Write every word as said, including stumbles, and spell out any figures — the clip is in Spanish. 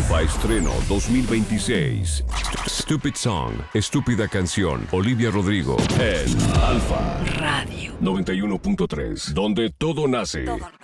Alfa Estreno dos mil veintiséis. Stupid Song, Estúpida Canción. Olivia Rodrigo en Alfa Radio noventa y uno punto tres, donde todo nace. Todo.